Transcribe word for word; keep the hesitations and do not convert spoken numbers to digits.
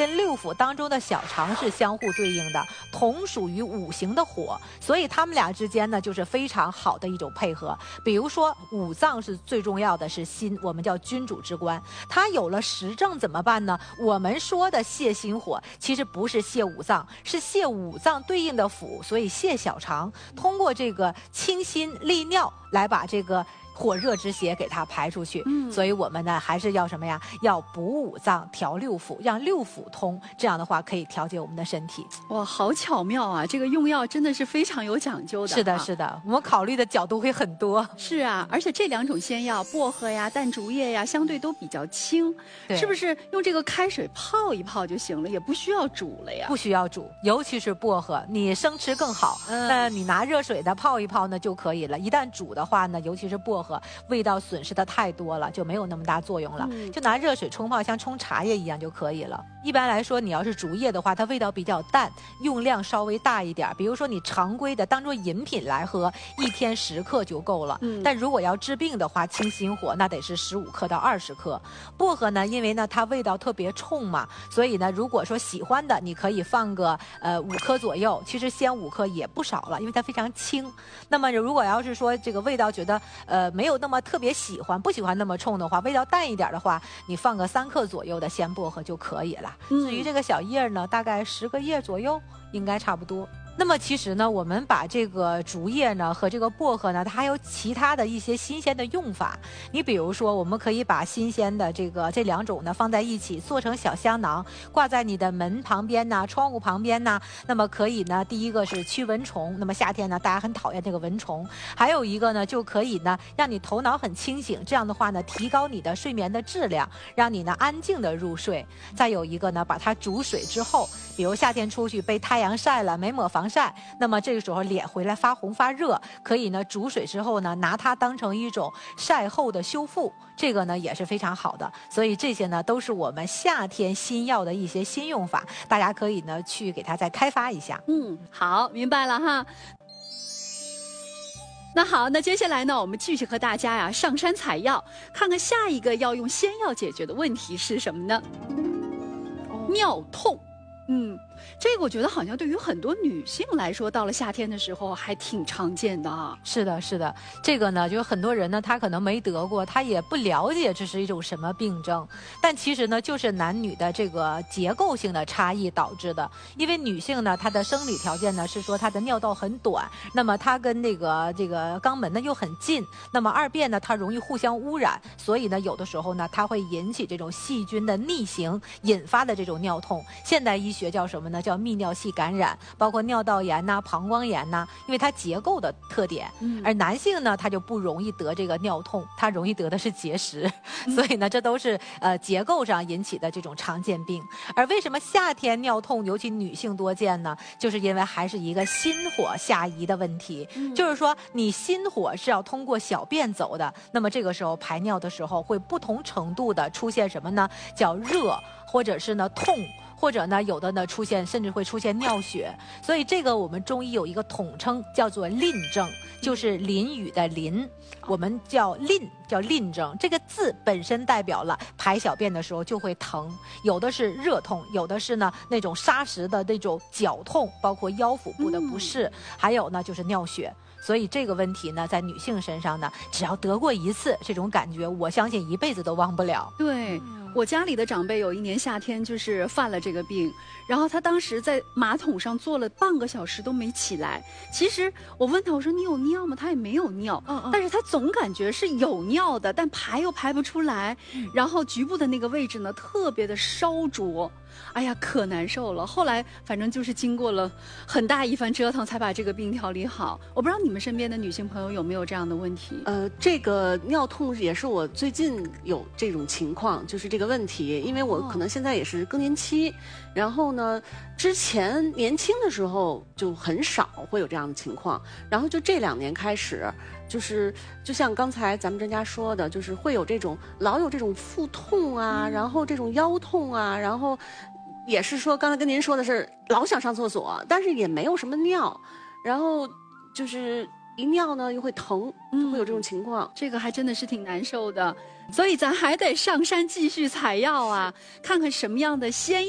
跟六腑当中的小肠是相互对应的，同属于五行的火，所以他们俩之间呢就是非常好的一种配合。比如说五脏是最重要的是心，我们叫君主之官，它有了实证怎么办呢？我们说的泻心火，其实不是泻五脏，是泻五脏对应的腑，所以泻小肠，通过这个清心利尿来把这个火热之邪给它排出去。嗯，所以我们呢还是要什么呀？要补五脏，调六腑，让六腑通，这样的话可以调节我们的身体。 哇，好巧妙啊！这个用药真的是非常有讲究的。 是的，是的，我们考虑的角度会很多。 是啊，而且这两种仙药，薄荷呀、淡竹叶呀，相对都比较轻，是不是用这个开水泡一泡就行了，也不需要煮了呀？ 不需要煮，尤其是薄荷，你生吃更好。嗯，那你拿热水的泡一泡呢就可以了。一旦煮的话呢，尤其是薄荷，味道损失的太多了，就没有那么大作用了。嗯，就拿热水冲泡，像冲茶叶一样就可以了。一般来说，你要是竹叶的话，它味道比较淡，用量稍微大一点。比如说你常规的当做饮品来喝，一天十克就够了。嗯，但如果要治病的话，清心火那得是十五克到二十克。薄荷呢，因为呢它味道特别冲嘛，所以呢，如果说喜欢的，你可以放个呃五克左右。其实先五克也不少了，因为它非常轻。那么如果要是说这个味道觉得呃没有那么特别喜欢，不喜欢那么冲的话，味道淡一点的话，你放个三克左右的鲜薄荷就可以了。嗯，至于这个小叶呢，大概十个叶左右，应该差不多。那么其实呢，我们把这个竹叶呢和这个薄荷呢，它还有其他的一些新鲜的用法。你比如说，我们可以把新鲜的这个这两种呢放在一起，做成小香囊，挂在你的门旁边呐、窗户旁边呐。那么可以呢，第一个是驱蚊虫。那么夏天呢，大家很讨厌这个蚊虫。还有一个呢，就可以呢让你头脑很清醒，这样的话呢，提高你的睡眠的质量，让你呢安静的入睡。再有一个呢，把它煮水之后，比如夏天出去被太阳晒了，没抹防晒，那么这个时候脸回来发红发热，可以呢煮水之后呢，拿它当成一种晒后的修复，这个呢也是非常好的。所以这些呢都是我们夏天新药的一些新用法，大家可以呢去给它再开发一下。 嗯，好，明白了哈。那好，那接下来呢，我们继续和大家呀上山采药，看看下一个要用仙药解决的问题是什么呢？哦，尿痛。嗯，这个我觉得好像对于很多女性来说，到了夏天的时候还挺常见的啊。 是的，是的，这个呢，就是很多人呢，他可能没得过，他也不了解这是一种什么病症，但其实呢，就是男女的这个结构性的差异导致的。因为女性呢，她的生理条件呢是说她的尿道很短，那么她跟那个这个肛门呢又很近，那么二便呢它容易互相污染，所以呢有的时候呢它会引起这种细菌的逆行引发的这种尿痛。现代医学叫什么呢？叫泌尿系感染，包括尿道炎呐、膀胱炎呐，因为它结构的特点。嗯，而男性呢，他就不容易得这个尿痛，他容易得的是结石。嗯，所以呢，这都是呃结构上引起的这种常见病。而为什么夏天尿痛尤其女性多见呢？就是因为还是一个心火下移的问题。嗯，就是说你心火是要通过小便走的，那么这个时候排尿的时候会不同程度的出现什么呢？叫热，或者是呢痛。或者呢，有的呢出现，甚至会出现尿血，所以这个我们中医有一个统称，叫做淋症，就是淋雨的淋，我们叫淋，叫淋症。这个字本身代表了排小便的时候就会疼，有的是热痛，有的是呢那种砂石的那种绞痛，包括腰腹部的不适，嗯、还有呢就是尿血。所以这个问题呢，在女性身上呢，只要得过一次，这种感觉，我相信一辈子都忘不了。 对。我家里的长辈有一年夏天就是犯了这个病，然后他当时在马桶上坐了半个小时都没起来。其实我问他，我说你有尿吗？他也没有尿，嗯嗯，但是他总感觉是有尿的，但排又排不出来，嗯、然后局部的那个位置呢特别的烧灼。哎呀，可难受了。后来反正就是经过了很大一番折腾，才把这个病调理好。我不知道你们身边的女性朋友有没有这样的问题？ 呃，这个尿痛也是我最近有这种情况，就是这个问题。因为我可能现在也是更年期，哦、然后呢，之前年轻的时候就很少会有这样的情况，然后就这两年开始，就是就像刚才咱们专家说的，就是会有这种老有这种腹痛啊，嗯、然后这种腰痛啊，然后也是说刚才跟您说的是老想上厕所，但是也没有什么尿，然后就是一尿呢又会疼，就会有这种情况， 嗯、这个还真的是挺难受的，所以咱还得上山继续采药啊，看看什么样的鲜